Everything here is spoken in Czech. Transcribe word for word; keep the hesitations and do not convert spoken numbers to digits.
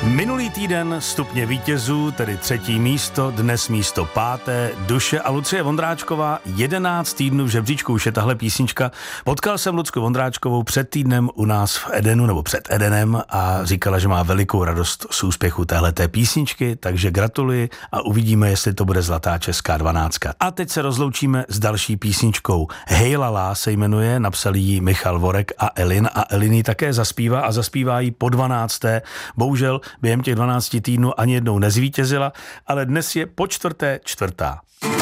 Minulý týden stupně vítězů, tedy třetí místo, dnes místo páté, Duše a Lucie Vondráčková, jedenáct týdnů v žebříčku, už je tahle písnička. Potkal jsem Lucku Vondráčkovou před týdnem u nás v Edenu, nebo před Edenem a říkala, že má velikou radost z úspěchu téhleté písničky, takže gratuluji a uvidíme, jestli to bude zlatá česká dvanáctka. A teď se rozloučíme s další písničkou. Hejlala se jmenuje, napsal ji Michal Vorek a Elin a Elin ji také zaspívá a zaspívá ji po dvanácté. Bohužel během těch dvanácti týdnů ani jednou nezvítězila, ale dnes je po čtvrté čtvrtá.